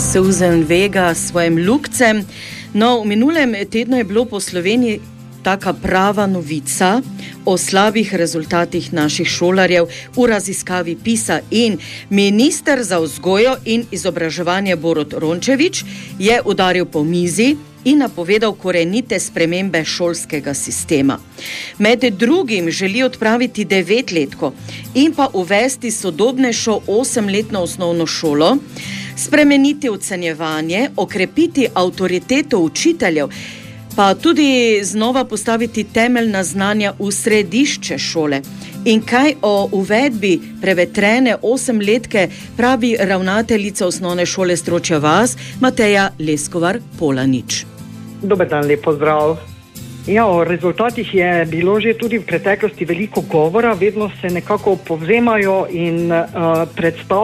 Susan Vega s svojim Lukcem. No, v minulem tednu je bilo po Sloveniji taka prava novica o slabih rezultatih naših šolarjev v raziskavi PISA in minister za vzgojo in izobraževanje Borut Rončević je udaril po mizi in napovedal korenite spremembe šolskega sistema. Med drugim želi odpraviti 9-letko in pa uvesti sodobnejšo 8-letno osnovno šolo, spremeniti ocenjevanje, okrepiti avtoriteto učiteljev, pa tudi znova postaviti temeljna znanja v središče šole. In kaj o uvedbi prevetrene 8-letke pravi ravnateljica osnovne šole Stročja vas, Mateja Leskovar-Polanič. Dober dan, lep pozdrav. Ja, o rezultatih je bilo že tudi v preteklosti veliko govora, vedno se nekako povzemajo in predstavljajo